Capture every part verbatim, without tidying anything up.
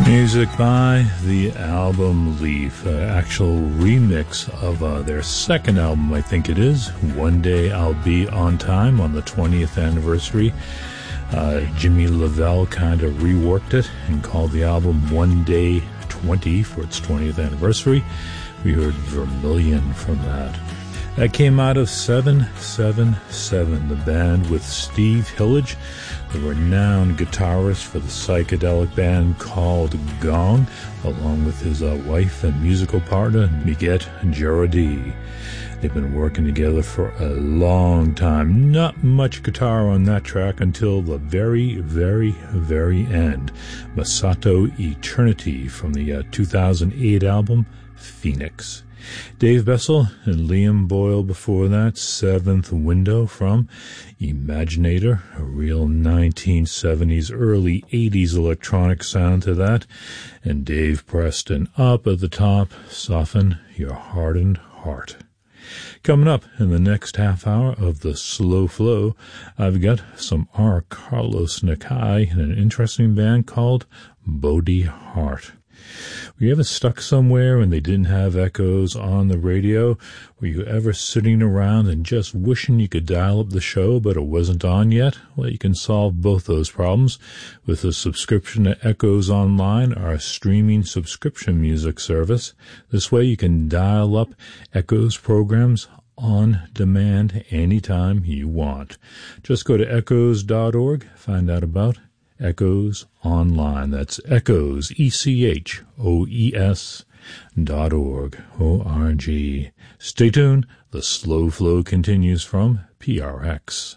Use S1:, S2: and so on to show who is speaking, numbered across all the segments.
S1: Music by the Album Leaf, uh, actual remix of uh, their second album, I think it is, One Day I'll Be On Time, on the twentieth anniversary. Uh, Jimmy Lavelle kind of reworked it and called the album One Day twenty for its twentieth anniversary. We heard Vermilion from that. That came out of seven seven seven, the band with Steve Hillage, the renowned guitarist for the psychedelic band called Gong, along with his uh, wife and musical partner, Miguet Gerardi. They've been working together for a long time. Not much guitar on that track until the very, very, very end. Masato Eternity from the uh, two thousand eight album, Phoenix. Dave Bessel and Liam Boyle before that, Seventh Window from Imaginator, a real nineteen seventies, early eighties electronic sound to that, and Dave Preston up at the top, Soften Your Hardened Heart. Coming up in the next half hour of the Slow Flow, I've got some R. Carlos Nakai and an interesting band called Bodhi Heart. Were you ever stuck somewhere and they didn't have echoes on the radio? Were you ever sitting around and just wishing you could dial up the show but it wasn't on yet? Well, you can solve both those problems with a subscription to Echoes Online, our streaming subscription music service. This way you can dial up Echoes programs on demand anytime you want. Just go to echoes dot org, find out about Echoes Online. That's Echoes, E C H O E S dot org, O R G. Stay tuned. The Slow Flow continues from P R X.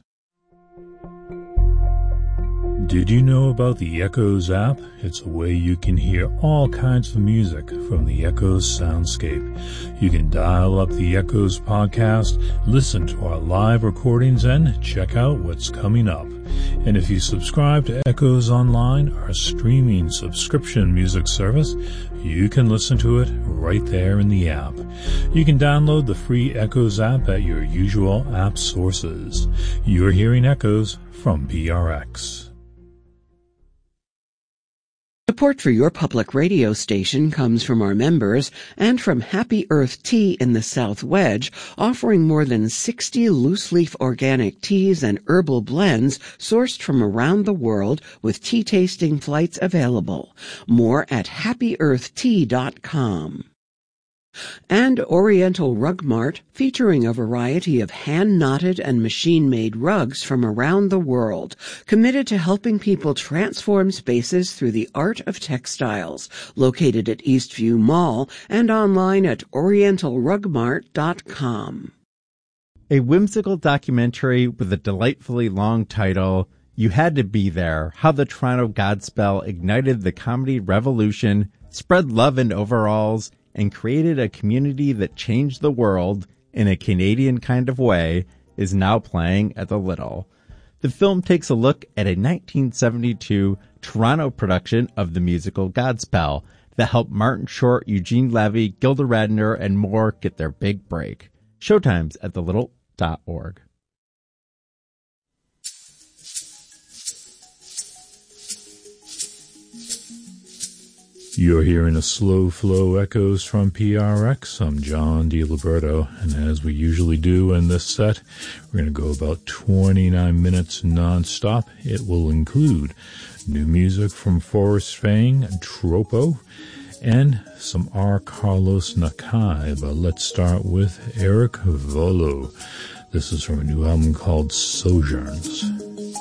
S1: Did you know about the Echoes app? It's a way you can hear all kinds of music from the Echoes soundscape. You can dial up the Echoes podcast, listen to our live recordings, and check out what's coming up. And if you subscribe to Echoes Online, our streaming subscription music service, you can listen to it right there in the app. You can download the free Echoes app at your usual app sources. You're hearing Echoes from P R X.
S2: Support for your public radio station comes from our members and from Happy Earth Tea in the South Wedge, offering more than sixty loose-leaf organic teas and herbal blends sourced from around the world with tea-tasting flights available. More at happy earth tea dot com. And Oriental Rug Mart, featuring a variety of hand-knotted and machine-made rugs from around the world, committed to helping people transform spaces through the art of textiles, located at Eastview Mall and online at oriental rug mart dot com.
S3: A whimsical documentary with a delightfully long title, You Had to Be There, How the Toronto Godspell Ignited the Comedy Revolution, Spread Love in Overalls, and created a community that changed the world in a Canadian kind of way, is now playing at the Little. The film takes a look at a nineteen seventy-two Toronto production of the musical Godspell that helped Martin Short, Eugene Levy, Gilda Radner, and more get their big break. Showtimes at the little dot org.
S1: You're hearing a Slow Flow Echoes from P R X. I'm John DiLiberto, and as we usually do in this set, we're going to go about twenty-nine minutes non-stop. It will include new music from Forrest Fang, Tropo, and some R. Carlos Nakai, but let's start with Eric Volo. This is from a new album called Sojourns.